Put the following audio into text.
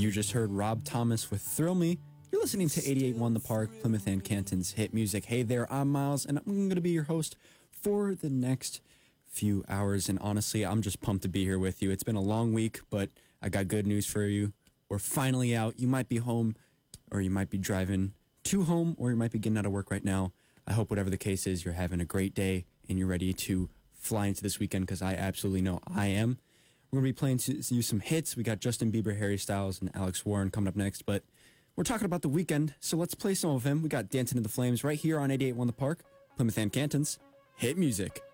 you just heard Rob Thomas with Thrill Me. You're listening to 88.1 The Park, Plymouth and Canton's hit music. Hey there, I'm Miles, and I'm going to be your host for the next few hours. And honestly, I'm just pumped to be here with you. It's been a long week, but I got good news for you. We're finally out. You might be home, or you might be driving to home, or you might be getting out of work right now. I hope whatever the case is, you're having a great day and you're ready to fly into this weekend, because I absolutely know I am. We're going to be playing you some hits. We got Justin Bieber, Harry Styles, and Alex Warren coming up next, but we're talking about the weekend, so let's play some of him. We got Dancing in the Flames right here on 88.1 The Park, Plymouth and Canton's hit music.